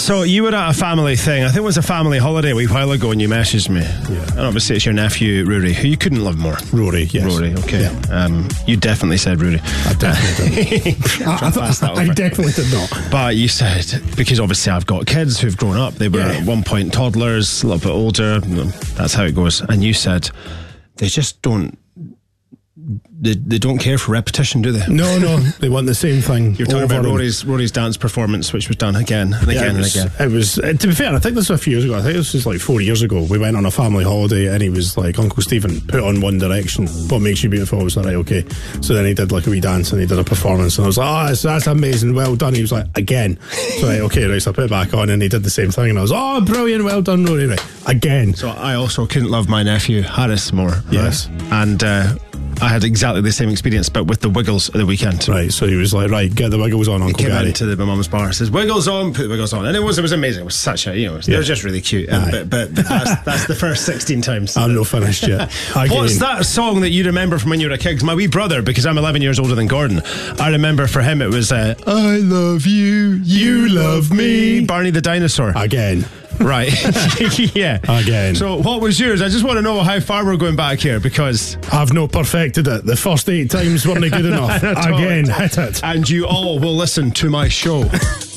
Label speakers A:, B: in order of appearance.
A: So you were at a family thing. I think it was a family holiday a wee while ago, and you messaged me.
B: Yeah.
A: And obviously it's your nephew Rory, who you couldn't love more.
B: Rory, yes.
A: Rory, okay.
B: Yeah.
A: You definitely said Rory.
B: I definitely did. I definitely did not.
A: But you said, because obviously I've got kids who've grown up. They were at one point toddlers, a little bit older. That's how it goes. And you said, they just don't. They don't care for repetition, do they?
B: No, they want the same thing.
A: You're talking about Rory's dance performance, which was done again and again and again.
B: It was, to be fair, I think this was a few years ago. I think this was like 4 years ago. We went on a family holiday and he was like, Uncle Stephen, put on One Direction. What Makes You Beautiful? I was like, right, okay. So then he did like a wee dance and he did a performance and I was like, that's amazing, well done. He was like, again. So right, okay, right, so I put it back on and he did the same thing and I was, brilliant, well done, Rory, right, again.
A: So I also couldn't love my nephew Harris more.
B: Yes.
A: Right? And I had exactly the same experience, but with the Wiggles at the weekend.
B: Right, so he was like, right, get the Wiggles on, Uncle
A: Gary.
B: Gary.
A: Came into my mum's bar, says, Wiggles on, put the Wiggles on. And it was amazing. It was such a, they were just really cute. But that's the first 16 times.
B: I'm not finished yet.
A: What's that song that you remember from when you were a kid? 'Cause my wee brother, because I'm 11 years older than Gordon, I remember for him it was I love you, you love me. Barney the Dinosaur.
B: Again.
A: Right. Yeah.
B: Again.
A: So what was yours? I just want to know how far we're going back here, because
B: I've not perfected it. The first 8 times weren't good enough. Again, hit it.
A: And you all will listen to my show.